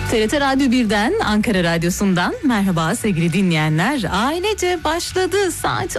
TRT Radyo 1'den, Ankara Radyosu'ndan merhaba sevgili dinleyenler. Ailece başladı. Saat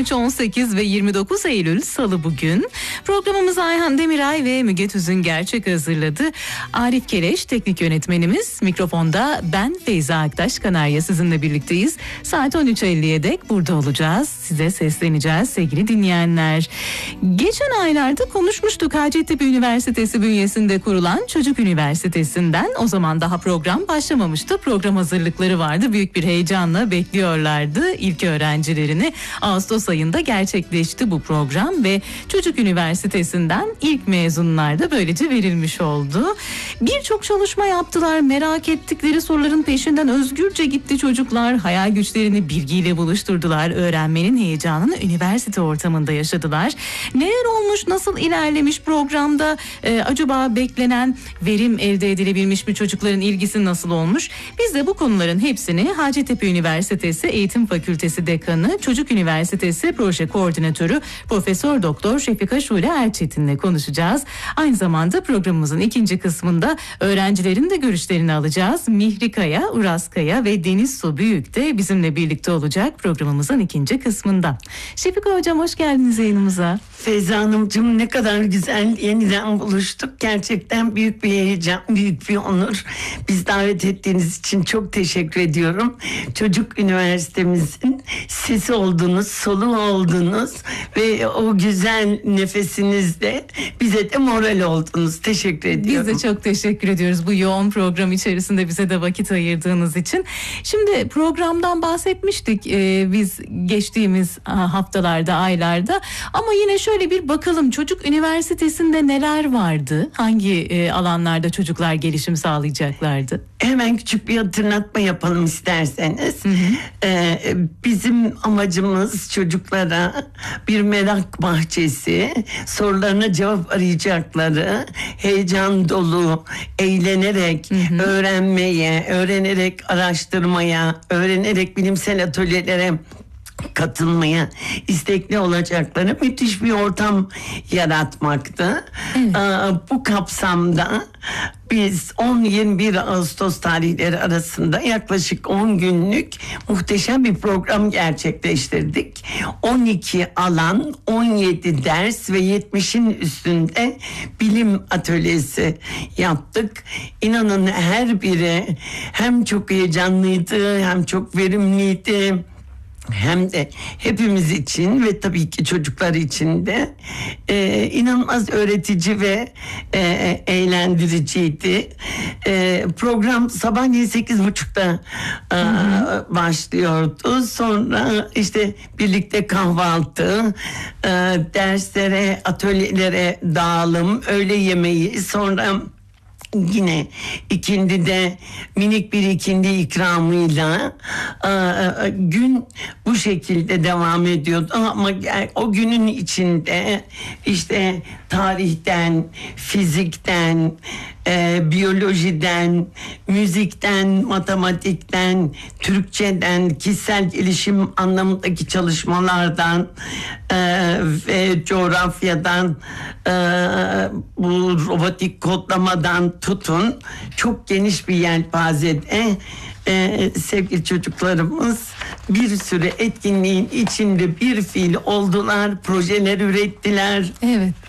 13.18 ve 29 Eylül Salı bugün. Programımızı Ayhan Demiray ve Müge Tüzün Gerçek hazırladı. Arif Keleş teknik yönetmenimiz. Mikrofonda ben Feyza Aktaş Kanarya sizinle birlikteyiz. Saat 13.50'ye dek burada olacağız. Size sesleneceğiz sevgili dinleyenler. Geçen aylarda konuşmuştuk Hacettepe Üniversitesi bünyesinde kurulan Çocuk Üniversitesi'nden. O zaman daha program başlamamıştı. Program hazırlıkları vardı. Büyük bir heyecanla bekliyorlardı ilk öğrencilerini. Ağustos ayında gerçekleşti bu program ve Çocuk Üniversitesi'nden ilk mezunlar da böylece verilmiş oldu. Birçok çalışma yaptılar. Merak ettikleri soruların peşinden özgürce gitti çocuklar. Hayal güçlerini bilgiyle buluşturdular. Öğrenmenin heyecanını üniversite ortamında yaşadılar. Neler olmuş, nasıl ilerlemiş programda? Acaba beklenen verim elde edilebilmiş mi, çocukların ilgisi nasıl olmuş? Biz de bu konuların hepsini Hacettepe Üniversitesi Eğitim Fakültesi Dekanı, Çocuk Üniversitesi Proje Koordinatörü Profesör Doktor Şefika Şule Erçetin'le konuşacağız. Aynı zamanda programımızın ikinci kısmında öğrencilerin de görüşlerini alacağız. Mihri Kaya, Uras Kaya ve Deniz Su Büyük de bizimle birlikte olacak programımızın ikinci kısmında. Şefika Hocam hoş geldiniz yayınımıza. Feyza Hanımcığım ne kadar güzel yeniden buluştuk. Gerçekten büyük bir heyecan, büyük bir onur. Biz davet ettiğiniz için çok teşekkür ediyorum. Çocuk Üniversitemizin sesi oldunuz, soluğu oldunuz ve o güzel nefesinizle bize de moral oldunuz. Teşekkür ediyorum. Biz de çok teşekkür ediyoruz bu yoğun program içerisinde bize de vakit ayırdığınız için. Şimdi programdan bahsetmiştik biz geçtiğimiz haftalarda, aylarda, ama yine şöyle bir bakalım Çocuk Üniversitesi'nde neler vardı? Hangi alanlarda çocuklar gelişim sağlayacaklardı? Hemen küçük bir hatırlatma yapalım isterseniz. Bizim amacımız çocuklara bir merak bahçesi, sorularına cevap arayacakları, heyecan dolu, eğlenerek öğrenmeye, öğrenerek araştırmaya, öğrenerek bilimsel atölyelere katılmaya istekli olacakları müthiş bir ortam yaratmaktı. Evet. Bu kapsamda biz 10-21 Ağustos tarihleri arasında yaklaşık 10 günlük muhteşem bir program gerçekleştirdik. 12 alan, 17 ders ve 70'in üstünde bilim atölyesi yaptık. İnanın her biri hem çok heyecanlıydı, hem çok verimliydi, hem de hepimiz için ve tabii ki çocuklar için de inanılmaz öğretici ve eğlendiriciydi. Program sabahleyin 8.30'da başlıyordu. Sonra işte birlikte kahvaltı, derslere, atölyelere dağılım, öğle yemeği, sonra yine ikindide minik bir ikindi ikramıyla gün bu şekilde devam ediyordu. Ama o günün içinde işte tarihten, fizikten, biyolojiden, müzikten, matematikten, Türkçeden, kişisel gelişim anlamındaki çalışmalardan ve coğrafyadan, bu robotik kodlamadan tutun, çok geniş bir yelpazede sevgili çocuklarımız bir sürü etkinliğin içinde bir fiil oldular, projeler ürettiler. Evet.